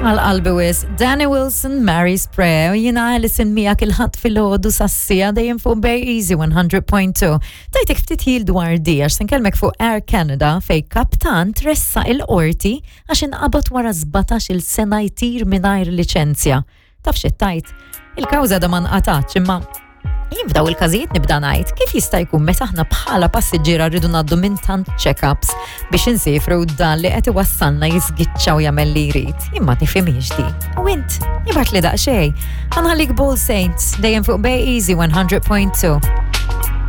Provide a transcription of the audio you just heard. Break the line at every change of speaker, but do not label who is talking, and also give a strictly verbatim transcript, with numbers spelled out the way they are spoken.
Għal-qalbi wis, Danny Wilson, Mary Spray, u jina Alison Mijak il-ħat fil-ħodu sassija dejjem fuq Bay Easy one hundred point two. Tajtek ftit jil dwar di, għax senkelmek fuq Air Canada fej kaptan tressa il-qorti għax inqabad wara żbatax il-sena jtir mingħajr liċenzja. Taf xittajt, il-kawża da ma nqatax imma jibdaw il-każijiet nibda ngħid kif jista' jkun meta aħna bħala passiġġiera rridu ngħaddu minn tant check-ups biex insifru dan li qed iwassalna jiżgiċċaw jagħmel li jrid. Imma tifhimiex di. U int, jibgħat li daqsxejn. Ħanħallik Ball Saints dejjem fuq Bay Easy one hundred point two.